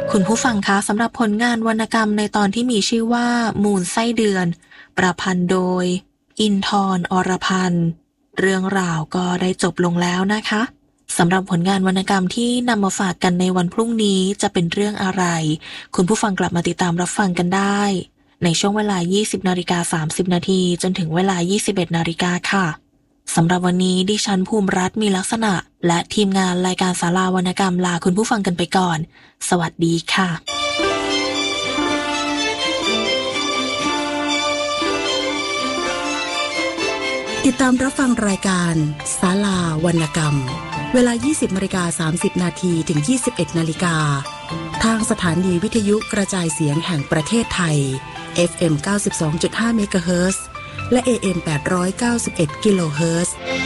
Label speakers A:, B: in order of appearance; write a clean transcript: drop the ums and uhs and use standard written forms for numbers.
A: คุณผู้ฟังคะสำหรับผลงานวรรณกรรมในตอนที่มีชื่อว่ามูลไส้เดือนประพันธ์โดยอินทร์ อรพันธ์เรื่องราวก็ได้จบลงแล้วนะคะสำหรับผลงานวรรณกรรมที่นำมาฝากกันในวันพรุ่งนี้จะเป็นเรื่องอะไรคุณผู้ฟังกลับมาติดตามรับฟังกันได้ในช่วงเวลา 20:30 นาทีจนถึงเวลา 21 นาฬิกาค่ะสำหรับวันนี้ดิฉันภูมิรัตน์มีลักษณะและทีมงานรายการศาลาวรรณกรรมลาคุณผู้ฟังกันไปก่อนสวัสดีค่ะ
B: ติดตามรับฟังรายการศาลาวรรณกรรมเวลา 20:30 นาทีถึง 21 นาฬิกาทางสถานีวิทยุกระจายเสียงแห่งประเทศไทย FM 92.5 เมกะเฮิรตซ์และ AM 891 กิโลเฮิรตซ์